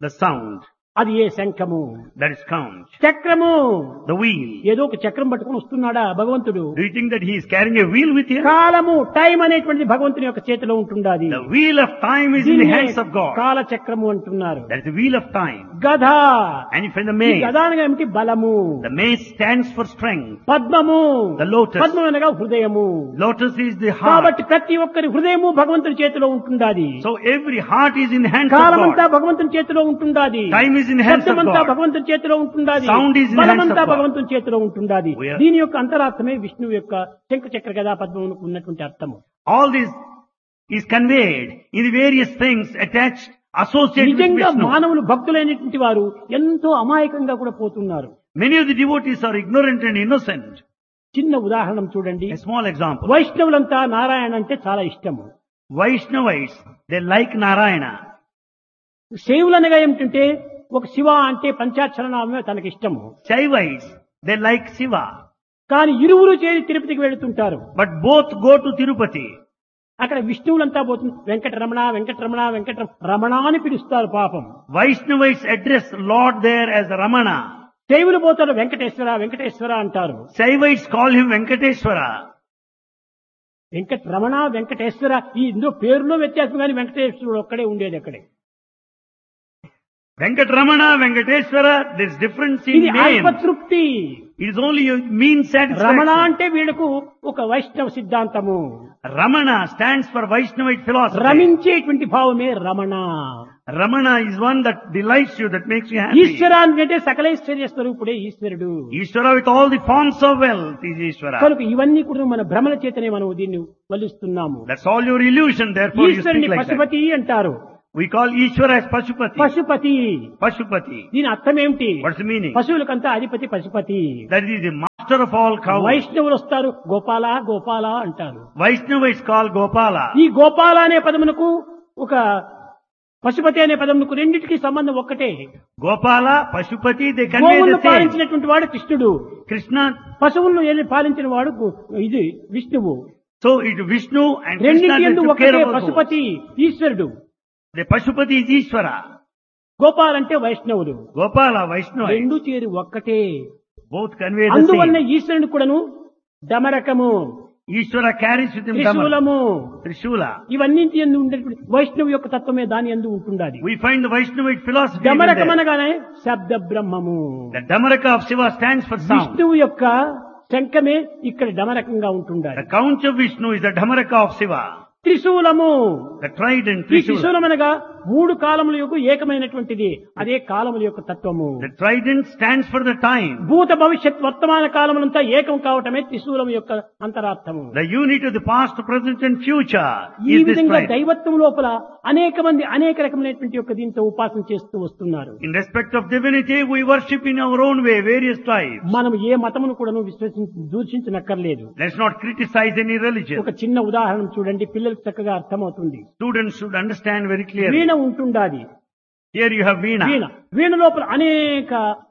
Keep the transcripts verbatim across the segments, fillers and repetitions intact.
the sound. అది ఏ శంఖము. That is conch. చక్రము. The wheel. ఏదో ఒక చక్రం పట్టుకుని వస్తున్నాడా భగవంతుడు? Do you think that he is carrying a wheel with him? కాలము, టైం అనేటువంటిది భగవంతుని యొక్క చేతిలో ఉంటుండాది. The wheel of time is in the hands of God. కాల చక్రము అంటున్నారు. That is the wheel of time. గధ. And if in the ఈ mace, గధ అనగా ఏమిటి? బలము. the mace stands for strength. పద్మము. The lotus. పద్మం అనగా హృదయము. Lotus is the heart. కాబట్టి ప్రతి ఒక్కరి హృదయము భగవంతుని చేతిలో ఉంటుండాది. So every heart is in the hands of కాలమంతా God. భగవంతుని చేతిలో ఉంటుండాది. Time is in the hands of శబ్దమంతా God. భగవంతుని చేతిలో ఉంటుండాది. Sound is in the hands of బలమంతా God. భగవంతుని చేతిలో ఉంటుండాది. We are- దీని యొక్క అంతరార్థమే విష్ణువు యొక్క శంఖ చక్ర గదా పద్మమునకు ఉన్నటువంటి అర్థము. All this is conveyed in the various things attached, associated with నిజంగా Vishnu. మానవులు భక్తులైనటువంటి వారు ఎంతో అమాయకంగా కూడా పోతున్నారు. Many of the devotees are ignorant and innocent. చిన్న ఉదాహరణ చూడండి. A small example. వైష్ణవులంతా నారాయణ అంటే చాలా ఇష్టము. Vaishnavites, they like Narayana. శైవులనగా ఏమిటంటే ఒక శివ అంటే పంచాక్షరనామే తనకి ఇష్టము. Shaivites, they like Shiva. కానీ ఇరువురు చేరి తిరుపతికి వెళుతుంటారు. But both go to Tirupati. అక్కడ విష్ణువులంతా పోతుంది. వెంకటరమణ వెంకటరమణ వెంకట రమణ అని పిలుస్తారు పాపం. Vaishnavites address Lord there as Ramana. శైవులు పోతారు వెంకటేశ్వర వెంకటేశ్వర అంటారు. Shaivites call him Venkateshwara. Venkata Ramana Venkateswara ఈ ఇందులో పేరులో వ్యత్యాసం కానీ వెంకటేశ్వరుడు ఒక్కడే ఉండేది అక్కడే. Venkatramana, Venkateshwara, there is difference in ఇది name. అల్పతృప్తి. It is only a mean Ramana satisfaction. అంటే వీళ్ళకు ఒక వైష్ణవ సిద్ధాంతము. Ramana stands for Vaishnavite philosophy. రమించేటువంటి భావమే Ramana. Ramana is one that delights you, that makes you happy. ఈశ్వర అంటే సకలైశ్వర్య స్వరూపుడే ఈశ్వరుడు. Ishvara with all the forms of wealth is Ishvara. కనుక ఇవన్నీ కూడా మన భ్రమల చేతనే మనం దీన్ని వల్లిస్తున్నాము. That's all your illusion, therefore you ఈశ్వరుని speak like that. పశుపతి అంటారు. We call Ishvara as Pashupati. Pashupati Pashupati. దీని అర్థం ఏమిటి? What's the meaning? పశువులకంతా అధిపతి Pashupati. That is the master of all cows. వైష్ణవులు వస్తారు గోపాల గోపాల అంటారు. Vaishnava is called Gopala. ఈ గోపాల అనే పదమునకు ఒక పశుపతి అనే పదమునకు రెండింటికి సంబంధం ఒక్కటే. Gopala, Pashupati, they convey గోవులను the same. పాలించినటువంటి వాడు కృష్ణుడు. Krishna, పశువులను ఏలి పాలించిన వాడు గు- ఇది విష్ణువు. so it Vishnu and Krishna రెండింటి they ఎందు took care ఒక్కటే of those. పశుపతి ఈశ్వరుడు. The Pashupati is Ishvara. Gopal అంటే వైష్ణవుడు. Gopala, Vaishnava. రెండు చేరి ఒక్కటే. Both convey the అందువల్ల same. ఈశ్వరుని కూడాను డమరకము, Ishvara carries with him Dhamma. త్రిశూలము Trishula. ఇవన్నింటి ఎందు ఉండేటువంటి వైష్ణవు యొక్క తత్వమే దాని ఎందు ఉంటుండాలి. We find the Vaishnavite philosophy even డమరకం there. అనగానే శబ్ద బ్రహ్మము. The Dhamaraka of Shiva stands for sound. విష్ణువు యొక్క శంఖమే ఇక్కడ డమరకంగా ఉంటుండాలి. The conch of Vishnu is the Dhamaraka of Shiva. త్రిశూలము. The trident, ఈ Trishula. త్రిశూలం అనగా మూడు కాలముల యొక్క ఏకమైనటువంటిది. అదే కాలముల యొక్క తత్వము. The trident stands for the time. భూత భవిష్యత్ వర్తమాన కాలములంతా ఏకం కావటమే త్రిశూలం యొక్క అంతరార్థము. The unity of the past, present and future ఈ is this విధంగా trident. దైవత్వం లోపల అనేక మంది అనేక రకమైనటువంటి యొక్క దీంతో ఉపాసన చేస్తూ వస్తున్నారు. In respect of divinity, we worship in our own way, various types. మనం ఏ మతమును కూడా విశ్వసించి దూషించనక్కర్లేదు. Let's not criticize any religion. ఒక చిన్న ఉదాహరణ చూడండి, పిల్లలకు చక్కగా అర్థమవుతుంది. Students should understand very clearly. Veena ఉంటుండాది. Here you have Veena. వీణ వీణ లోపల అనేక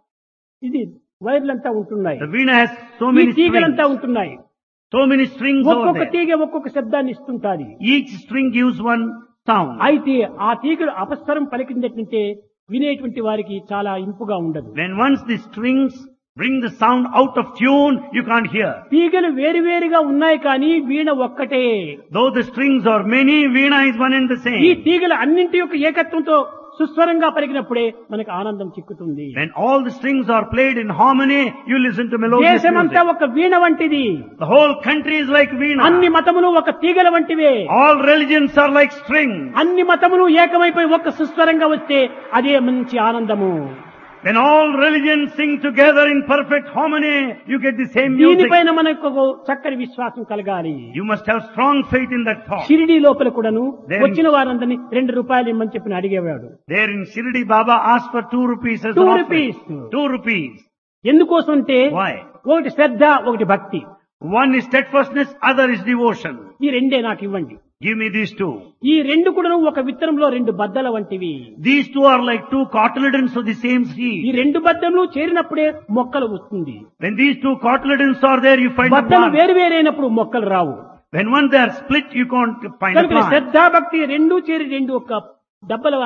ఇది వైర్లంతా ఉంటున్నాయి. The Veena has so ఈ many తీగలంతా strings. ఉంటున్నాయి. So many strings over ఒక్కొక్క there. తీగ ఒక్కొక్క శబ్దాన్ని ఇస్తుంటాది. Each string gives one sound. అయితే ఆ తీగలు అపస్వరం పలికినట్టుంటే వినేటువంటి వారికి చాలా ఇంపుగా ఉండదు. When once the strings bring the sound out of tune, you can't hear. తీగలు వేరువేరుగా ఉన్నాయి కానీ వీణ ఒక్కటే. Though the strings are many, Veena is one and the ఈ same. తీగలు అన్నింటి యొక్క ఏకత్వంతో సుస్వరంగా పలికినప్పుడే మనకు ఆనందం చిక్కుతుంది. When all the strings are played in harmony, you listen to melodious దేశమంతా music. ఒక వీణ వంటిది. The whole country is like Veena. అన్ని మతములు ఒక తీగల వంటివే. All religions are like strings. అన్ని మతములు ఏకమైపోయి ఒక్క సుస్వరంగా వస్తే అదే మంచి ఆనందము. When all religions sing together in perfect harmony, you get the same music. దీనిపైన మనకు ఒక చక్కని విశ్వాసం కలగాలి. You must have strong faith in that thought. Shirdi లోపల కూడాను Then- వచ్చిన వారందరినీ రెండు రూపాయలు ఇమ్మని చెప్పి అడిగేవాడు. There in Shirdi, Baba asked for two rupees as Two an offering. rupees. Two rupees. ఎందుకోసం అంటే Why? ఒకటి శ్రద్ధ, ఒకటి భక్తి. One is steadfastness, other is devotion. ఈ రెండే నాకు ఇవ్వండి. Give me these two. ఈ రెండు కూడా ఒక విత్తనంలో రెండు బద్దల వంటివి. These two are like two cotyledons of the same ఈ seed. రెండు బద్దలు చేరినప్పుడే మొక్కలు వస్తుంది. When these two cotyledons are there, you find a బద్దలు plant. వేరు వేరైనప్పుడు మొక్కలు రావు. When once they are split, you can't find a కనుక plant. శ్రద్ధ భక్తి రెండు చేరి రెండు ఒక డబ్బల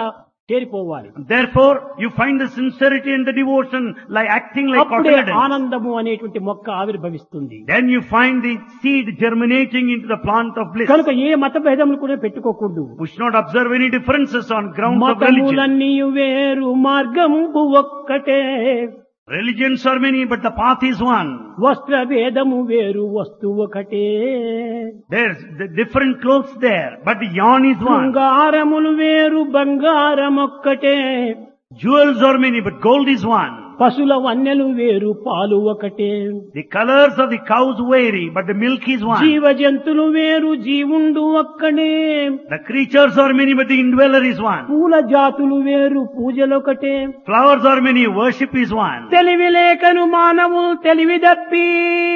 చేరిపోవాలి. Therefore, you find the sincerity and the devotion like acting like అప్పుడే confidence. ఆనందము అనేటువంటి మొక్క ఆవిర్భవిస్తుంది. Then you find the seed germinating into the plant of bliss. కనుక ఏ మత భేదములు కూడా పెట్టుకోకూడదు. We should not observe any differences on grounds of religion. మతములన్నీ వేరు మార్గము ఒక్కటే. Religions are many, but the path is one. వస్త్ర భేదము వేరు వస్తువు ఒకటే. There's the different clothes there, but the yarn is one. బంగారములు వేరు బంగారం ఒక్కటే. Jewels are many, but gold is one. పశుల వన్నెలు వేరు పాలు ఒకటే. The colors of the cows vary, but the milk is one. జీవ జంతువులు వేరు జీవుండు ఒక్కడే. The creatures are many, but the indweller is one. పూల జాతులు వేరు పూజలొకటే. Flowers are many, worship is one. తెలివి లేకను మానవులు తెలివి దప్పి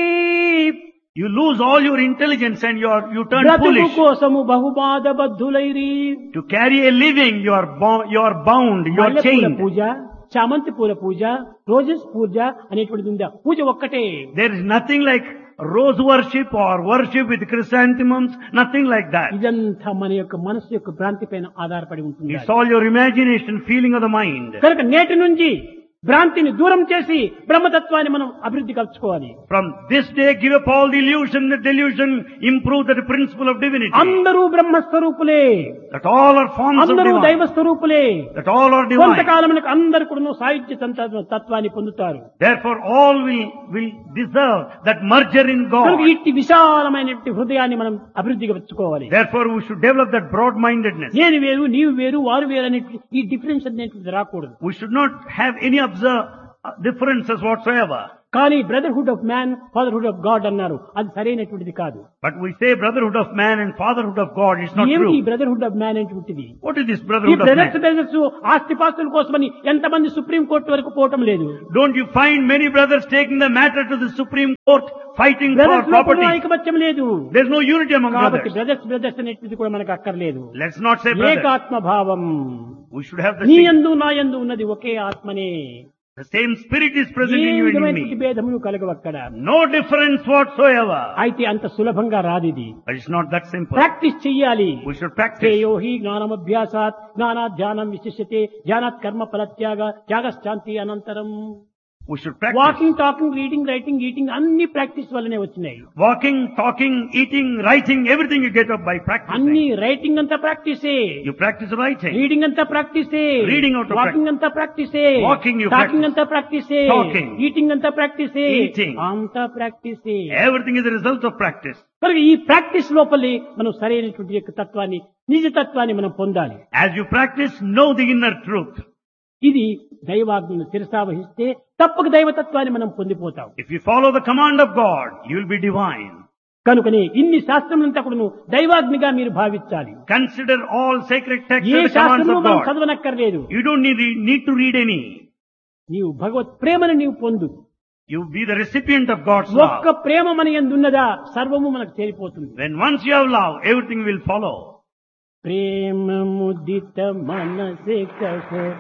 You lose all your intelligence and you are, you turn బ్రతుకు foolish. కోసము బహుబాధ బద్ధులైరి. To carry a living, you are, bo- you are bound, you are మల్లెపూల chained. పూజ, చామంతి పూల పూజ, రోజెస్ పూజ అనేటువంటిది ఉందా? పూజ ఒక్కటే. There is nothing like rose worship or worship with chrysanthemums, nothing like that. ఇదంతా మన యొక్క మనసు యొక్క భ్రాంతి పైన ఆధారపడి ఉంటుంది. It's all your imagination, feeling of the mind. కనుక నేటి నుంచి భ్రాంతిని దూరం చేసి బ్రహ్మతత్వాన్ని మనం అభివృద్ధి కలుసుకోవాలి. From this day, give up all the illusion, the delusion, improve the principle of divinity. అందరూ బ్రహ్మస్వరూపులే, That all are forms of అందరూ divine. దైవ స్వరూపులే. That all are divine. కొంతకాలమునకు అందరు కూడా సాహిత్య తంత్ర- తత్వాన్ని పొందుతారు. Therefore, all will, will deserve that merger in కనుక God. ఇట్టి విశాలమైనటువంటి హృదయాన్ని మనం అభివృద్ధిగా వచ్చుకోవాలి. Therefore, we should develop that broad-mindedness. నేను వేరు నీవు వేరు వారు వేరు అనేటువంటి ఈ డిఫరెన్స్ అనేటువంటిది రాకూడదు. We should not have any observe uh, differences whatsoever. కానీ brotherhood of man fatherhood of God అన్నారు, అది సరైనటువంటిది కాదు. But we say brotherhood of man and fatherhood of God is not ఏమిటి ఈ true. బ్రదర్హుడ్ ఆఫ్ మ్యాన్ అనేటువంటిది? What is this ఈ brotherhood of brothers man? Brothers ఆస్తిపాస్తుల కోసమని ఎంతమంది సుప్రీం కోర్టు వరకు పోవటం లేదు. Don't you find many brothers taking the matter to the Supreme Court, fighting for brothers లో property? ఐకమత్యం లేదు. There's no unity among కాబట్టి brothers. బ్రదర్స్ బ్రదర్స్ అనేటువంటిది కూడా మనకు అక్కర్లేదు. Let's not say brothers. ఏకాత్మ భావం. We should have the నీ same, యందు నా యందు ఉన్నది ఒకే ఆత్మనే. the same spirit is present A in you and in విధమైనటువంటి me. భేదములు కలగవక్కడ. No difference whatsoever. అయితే అంత సులభంగా రాదు ఇది. But it's not that simple. Practice చెయ్యాలి. We should practice. శ్రేయో హి జ్ఞానమభ్యాసాత్ జ్ఞానాత్ ధ్యానం విశిష్యతే ధ్యానాత్ కర్మ ఫలత్యాగ త్యాగశ్చాంతి అనంతరం. We should practice. Walking talking reading writing eating అన్ని ప్రాక్టీస్ వల్లనే వచ్చినాయి. Walking, talking, eating, writing, everything you get up by practicing. అన్ని రైటింగ్ అంతా ప్రాక్టీసే, You practice writing. రీడింగ్ అంతా ప్రాక్టీసే, Reading out of వాకింగ్ అంతా ప్రాక్టీసే, Walking you టాకింగ్ practice. అంతా ప్రాక్టీసే, Talking. Eating అంతా ప్రాక్టీసే, Eating. అంతా ప్రాక్టీసే. Everything is a result of practice. కనుక ఈ practice లోపలి మనం సరైనటువంటి యొక్క తత్వాన్ని నిజ తత్వాన్ని మనం పొందాలి. As you practice, know the inner truth. ఇది దైవాజ్ఞను శిరసావహిస్తే తప్పక దైవతత్వాన్ని మనం పొందిపోతాం. If you follow the command of God, you will be divine. కనుకనే ఇన్ని శాస్త్రములంతా కూడా దైవాజ్ఞగా మీరు భావించాలి. Consider all sacred texts A as the commands శాస్త్రము of మనం God. చదవనక్కర్లేదు. You don't need, need to read any. నీవు భగవత్ ప్రేమను నీవు పొందు. You be the recipient of God's ఒక్క love. ప్రేమ మన యందున్నదా సర్వము మనకు చేరిపోతుంది. When once you have love, everything will follow. ప్రేమ ముదిత మనసే కహో